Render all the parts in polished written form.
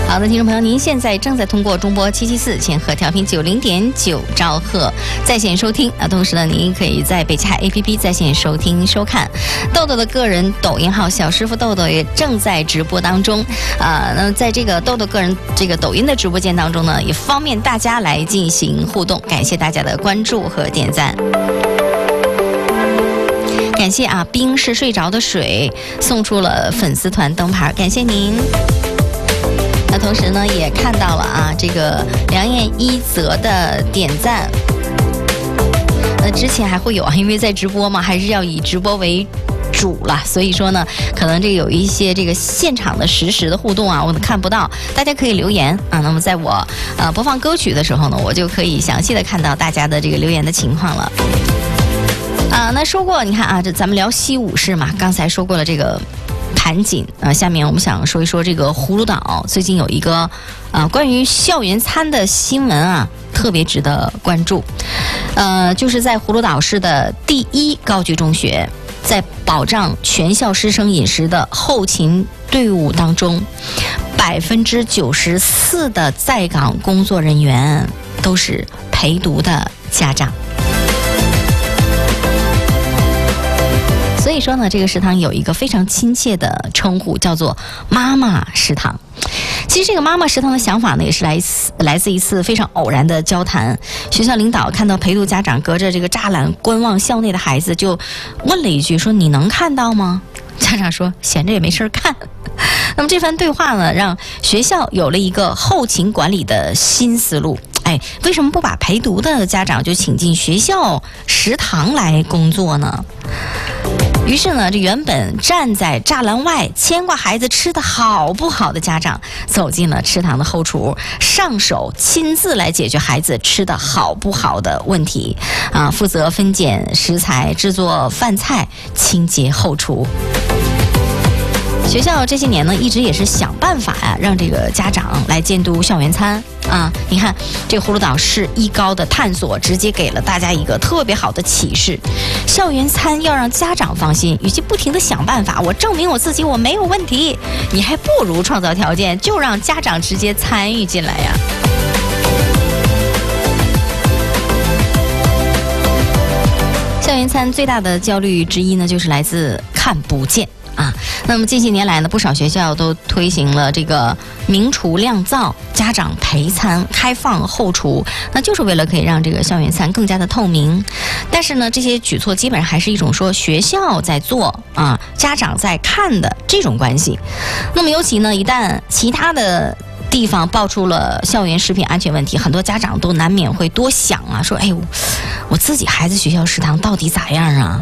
好的，听众朋友，您现在正在通过中波774千赫调频90.9兆赫在线收听同时呢，您可以在北汽海 APP 在线收听收看。豆豆的个人抖音号小师傅豆豆也正在直播当中那在这个豆豆个人这个抖音的直播间当中呢，也方便大家来进行互动，感谢大家的关注和点赞。感谢冰是睡着的水送出了粉丝团灯牌，感谢您。那同时呢，也看到了这个梁燕一泽的点赞。之前还会有因为在直播嘛，还是要以直播为主了，所以说呢，可能这有一些这个现场的实时的互动我看不到，大家可以留言那么在我播放歌曲的时候呢，我就可以详细的看到大家的这个留言的情况了。那说过，你看这咱们聊西武士嘛，刚才说过了这个盘锦下面我们想说一说这个葫芦岛最近有一个关于校园餐的新闻特别值得关注。就是在葫芦岛市的第一高级中学，在保障全校师生饮食的后勤队伍当中，94%的在岗工作人员都是陪读的家长。所以说呢，这个食堂有一个非常亲切的称呼，叫做妈妈食堂。其实这个妈妈食堂的想法呢，也是来自一次非常偶然的交谈。学校领导看到陪读家长隔着这个栅栏观望校内的孩子，就问了一句说：“你能看到吗？”家长说：“闲着也没事看。”那么这番对话呢，让学校有了一个后勤管理的新思路。为什么不把陪读的家长就请进学校食堂来工作呢？于是呢，这原本站在栅栏外牵挂孩子吃的好不好的家长，走进了食堂的后厨，上手亲自来解决孩子吃的好不好的问题负责分拣食材、制作饭菜、清洁后厨。学校这些年呢，一直也是想办法让这个家长来监督校园餐你看这个葫芦岛市一高的探索，直接给了大家一个特别好的启示：校园餐要让家长放心，与其不停地想办法，我证明我自己我没有问题，你还不如创造条件，就让家长直接参与进来呀。校园餐最大的焦虑之一呢，就是来自看不见。那么近些年来呢，不少学校都推行了这个明厨亮灶、家长陪餐、开放后厨，那就是为了可以让这个校园餐更加的透明。但是呢，这些举措基本上还是一种说学校在做家长在看的这种关系。那么尤其呢，一旦其他的地方爆出了校园食品安全问题，很多家长都难免会多想说我自己孩子学校食堂到底咋样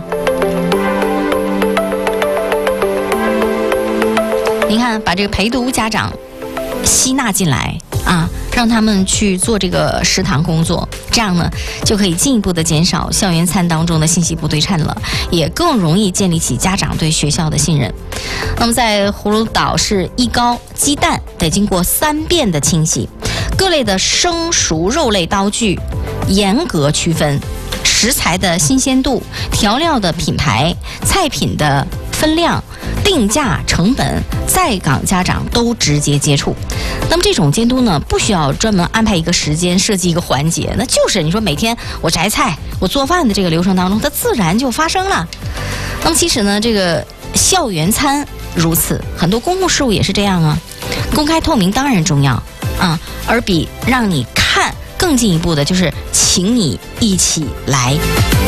您看，把这个陪读家长吸纳进来让他们去做这个食堂工作，这样呢就可以进一步的减少校园餐当中的信息不对称了，也更容易建立起家长对学校的信任。那么在葫芦岛市一高，鸡蛋得经过3遍的清洗，各类的生熟肉类刀具严格区分，食材的新鲜度、调料的品牌、菜品的分量、定价、成本，在岗家长都直接接触。那么这种监督呢，不需要专门安排一个时间，设计一个环节，那就是你说每天我摘菜、我做饭的这个流程当中，它自然就发生了。那么其实呢，这个校园餐如此，很多公共事务也是这样公开透明当然重要而比让你看更进一步的就是请你一起来。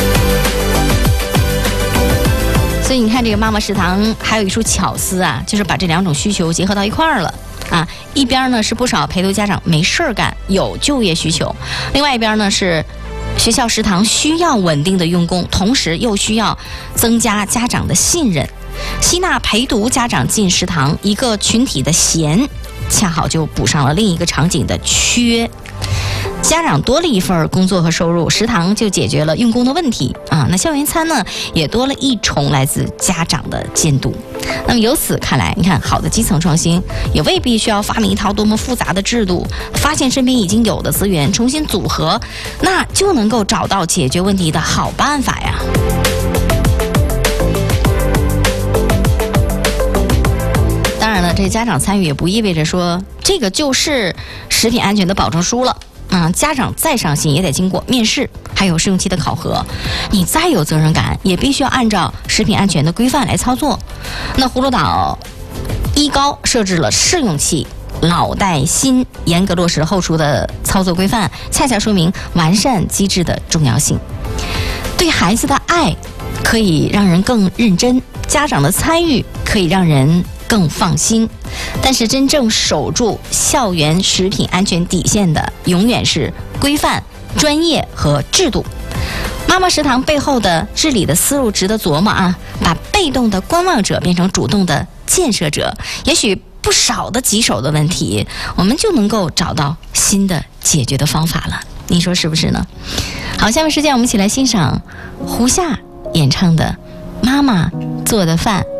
所以你看这个妈妈食堂还有一处巧思就是把这2种需求结合到一块儿了一边呢是不少陪读家长没事儿干，有就业需求，另外一边呢是学校食堂需要稳定的用工，同时又需要增加家长的信任。吸纳陪读家长进食堂，一个群体的闲恰好就补上了另一个场景的缺。家长多了一份工作和收入，食堂就解决了用工的问题那校园餐呢也多了一重来自家长的监督。那么由此看来，你看好的基层创新也未必需要发明一套多么复杂的制度，发现身边已经有的资源重新组合，那就能够找到解决问题的好办法呀。当然然了，这家长参与也不意味着说这个就是食品安全的保证书了。家长再上心也得经过面试，还有试用期的考核。你再有责任感，也必须要按照食品安全的规范来操作。那葫芦岛一高设置了试用期，老带新，严格落实后厨的操作规范，恰恰说明完善机制的重要性。对孩子的爱可以让人更认真，家长的参与可以让人更放心，但是真正守住校园食品安全底线的，永远是规范、专业和制度。妈妈食堂背后的治理的思路值得琢磨啊！把被动的观望者变成主动的建设者，也许不少的棘手的问题，我们就能够找到新的解决的方法了。你说是不是呢？好，下面时间我们一起来欣赏胡夏演唱的《妈妈做的饭》。